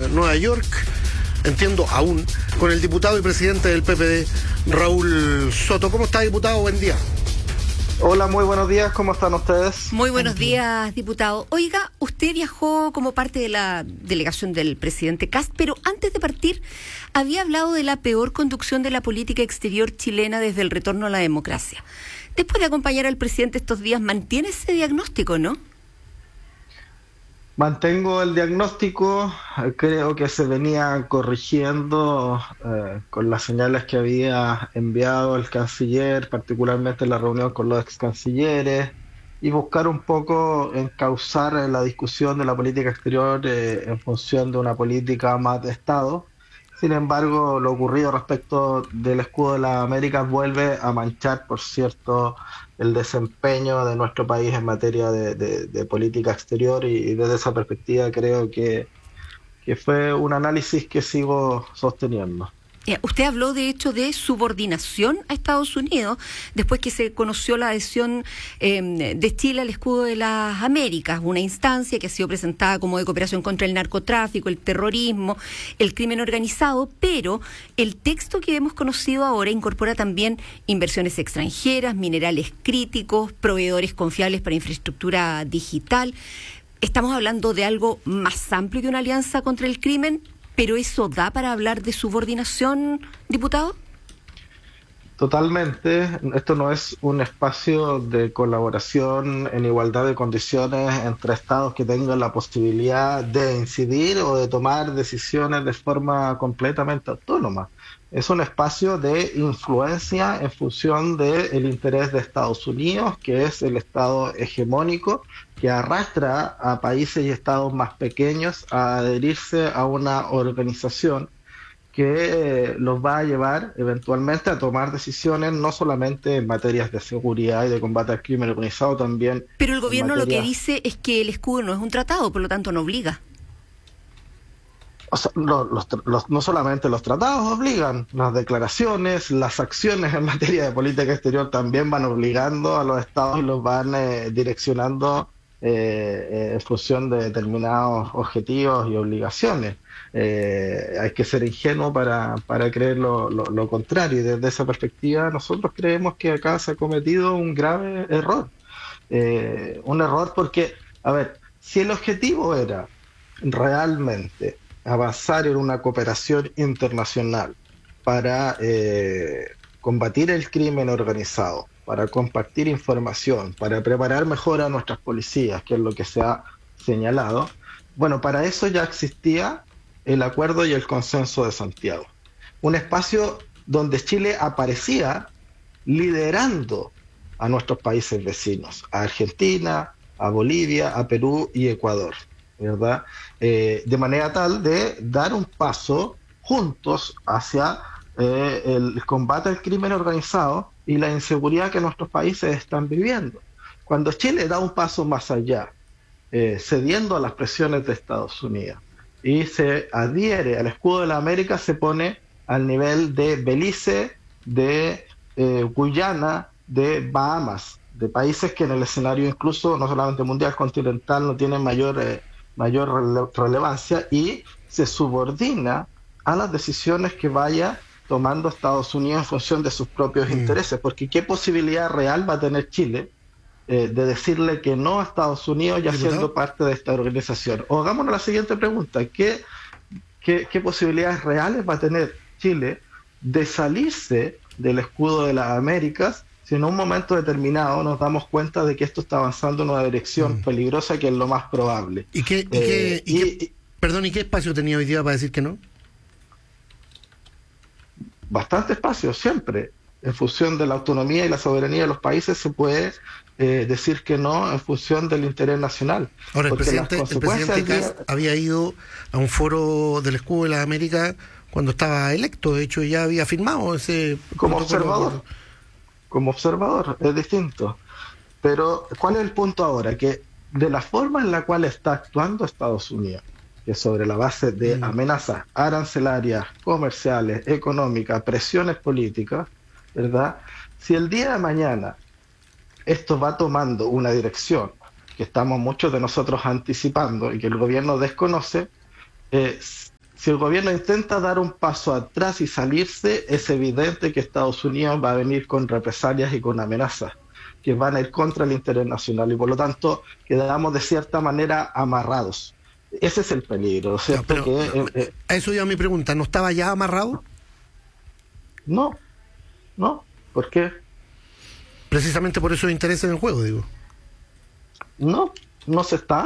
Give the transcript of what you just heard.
Nueva York, entiendo aún, con el diputado y presidente del PPD, Raúl Soto. ¿Cómo está, diputado? Buen día. Hola, muy buenos días, ¿cómo están ustedes? Muy buenos días, diputado. Oiga, usted viajó como parte de la delegación del presidente Kast, pero antes de partir había hablado de la peor conducción de la política exterior chilena desde el retorno a la democracia. Después de acompañar al presidente estos días, ¿mantiene ese diagnóstico, no? Mantengo el diagnóstico, creo que se venía corrigiendo con las señales que había enviado el canciller, particularmente en la reunión con los ex cancilleres, y buscar un poco encauzar la discusión de la política exterior en función de una política más de Estado. Sin embargo, lo ocurrido respecto del escudo de las Américas vuelve a manchar, por cierto, el desempeño de nuestro país en materia de política exterior, y desde esa perspectiva creo que fue un análisis que sigo sosteniendo. Usted habló, de hecho, de subordinación a Estados Unidos después que se conoció la adhesión de Chile al escudo de las Américas, una instancia que ha sido presentada como de cooperación contra el narcotráfico, el terrorismo, el crimen organizado, pero el texto que hemos conocido ahora incorpora también inversiones extranjeras, minerales críticos, proveedores confiables para infraestructura digital. Estamos hablando de algo más amplio que una alianza contra el crimen. ¿Pero eso da para hablar de subordinación, diputado? Totalmente. Esto no es un espacio de colaboración en igualdad de condiciones entre estados que tengan la posibilidad de incidir o de tomar decisiones de forma completamente autónoma. Es un espacio de influencia en función del interés de Estados Unidos, que es el estado hegemónico, que arrastra a países y estados más pequeños a adherirse a una organización que los va a llevar eventualmente a tomar decisiones no solamente en materias de seguridad y de combate al crimen organizado, también... Pero el gobierno lo que dice es que el escudo no es un tratado, por lo tanto no obliga. O sea, no solamente los tratados obligan, las declaraciones, las acciones en materia de política exterior también van obligando a los estados y los van direccionando en función de determinados objetivos y obligaciones. Hay que ser ingenuo para creer lo contrario, y desde esa perspectiva nosotros creemos que acá se ha cometido un grave error. Un error porque, a ver, si el objetivo era realmente avanzar en una cooperación internacional para combatir el crimen organizado, para compartir información, para preparar mejor a nuestras policías, que es lo que se ha señalado, bueno, para eso ya existía el acuerdo y el consenso de Santiago. Un espacio donde Chile aparecía liderando a nuestros países vecinos, a Argentina, a Bolivia, a Perú y Ecuador, ¿verdad? De manera tal de dar un paso juntos hacia el combate al crimen organizado y la inseguridad que nuestros países están viviendo. Cuando Chile da un paso más allá, cediendo a las presiones de Estados Unidos y se adhiere al escudo de la América, se pone al nivel de Belice, de Guyana, de Bahamas, de países que en el escenario incluso no solamente mundial, continental, no tienen mayor relevancia, y se subordina a las decisiones que vaya tomando Estados Unidos en función de sus propios intereses, porque ¿qué posibilidad real va a tener Chile de decirle que no a Estados Unidos ya siendo parte de esta organización? O hagámonos la siguiente pregunta: ¿qué posibilidades reales va a tener Chile de salirse del escudo de las Américas si en un momento determinado nos damos cuenta de que esto está avanzando en una dirección peligrosa, que es lo más probable? ¿Y qué espacio tenía hoy día para decir que no? Bastante espacio, siempre. En función de la autonomía y la soberanía de los países se puede decir que no en función del interés nacional. Ahora, el presidente Kast había ido a un foro del escudo de las Américas cuando estaba electo, de hecho ya había firmado ese... Como observador, es distinto. Pero, ¿cuál es el punto ahora? Que de la forma en la cual está actuando Estados Unidos, que sobre la base de amenazas arancelarias, comerciales, económicas, presiones políticas, ¿verdad? Si el día de mañana esto va tomando una dirección que estamos muchos de nosotros anticipando y que el gobierno desconoce, Si el gobierno intenta dar un paso atrás y salirse, es evidente que Estados Unidos va a venir con represalias y con amenazas que van a ir contra el interés nacional y por lo tanto quedamos de cierta manera amarrados. Ese es el peligro, ¿cierto? No, pero, a eso ya mi pregunta, ¿no estaba ya amarrado? No, ¿por qué? Precisamente por esos intereses en el juego, digo. No se está.